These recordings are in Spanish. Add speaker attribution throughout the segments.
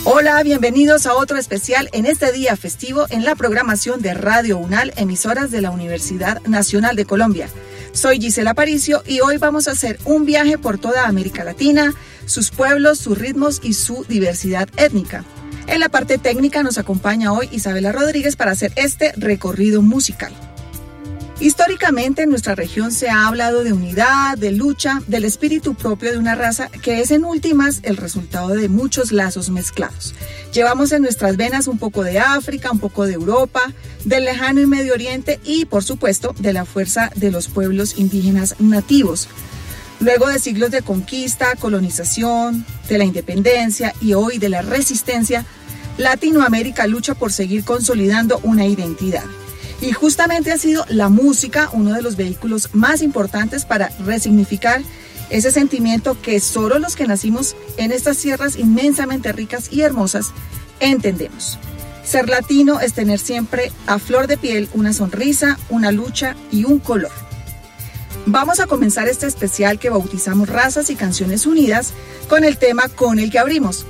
Speaker 1: Hola, bienvenidos a otro especial en este día festivo en la programación de Radio UNAL, emisoras de la Universidad Nacional de Colombia. Soy Gisela Aparicio y hoy vamos a hacer un viaje por toda América Latina, sus pueblos, sus ritmos y su diversidad étnica. En la parte técnica nos acompaña hoy Isabela Rodríguez para hacer este recorrido musical. Históricamente en nuestra región se ha hablado de unidad, de lucha, del espíritu propio de una raza que es en últimas el resultado de muchos lazos mezclados. Llevamos en nuestras venas un poco de África, un poco de Europa, del lejano y Medio Oriente y, por supuesto, de la fuerza de los pueblos indígenas nativos. Luego de siglos de conquista, colonización, de la independencia y hoy de la resistencia, Latinoamérica lucha por seguir consolidando una identidad. Y justamente ha sido la música uno de los vehículos más importantes para resignificar ese sentimiento que solo los que nacimos en estas tierras inmensamente ricas y hermosas entendemos. Ser latino es tener siempre a flor de piel una sonrisa, una lucha y un color. Vamos a comenzar este especial que bautizamos Razas y Canciones Unidas con el tema con el que abrimos.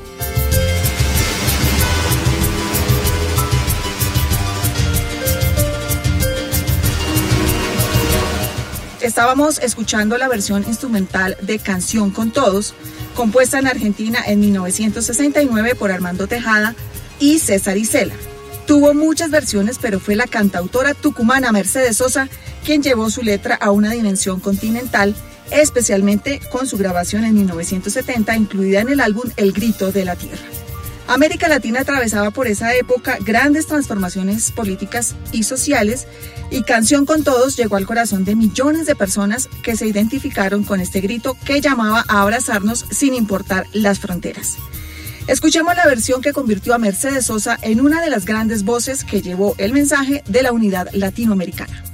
Speaker 1: Estábamos escuchando la versión instrumental de Canción con Todos, compuesta en Argentina en 1969 por Armando Tejada y César Isela. Tuvo muchas versiones, pero fue la cantautora tucumana Mercedes Sosa quien llevó su letra a una dimensión continental, especialmente con su grabación en 1970, incluida en el álbum El Grito de la Tierra. América Latina atravesaba por esa época grandes transformaciones políticas y sociales y Canción con Todos llegó al corazón de millones de personas que se identificaron con este grito que llamaba a abrazarnos sin importar las fronteras. Escuchemos la versión que convirtió a Mercedes Sosa en una de las grandes voces que llevó el mensaje de la unidad latinoamericana.